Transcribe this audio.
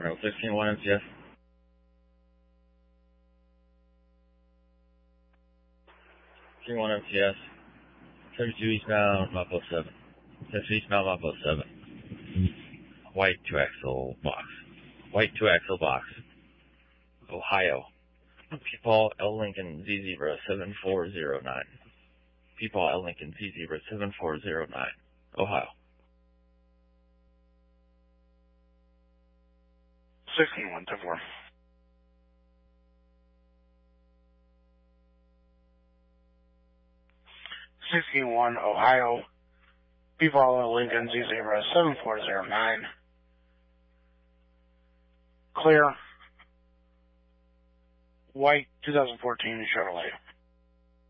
Right, 16-1 MCS. 16-1 MCS. 72 eastbound, Mop 07. 72 eastbound, Mop 07. White 2-axle box. White 2-axle box. Ohio. Peepaw L. Lincoln Z Zebra 7409. Peepaw L. Lincoln Z Zebra 7409. Ohio. 16-1, 10-4. 16-1, Ohio. Peepaw Lincoln Z Zebra 7409. Clear. White 2014 Chevrolet.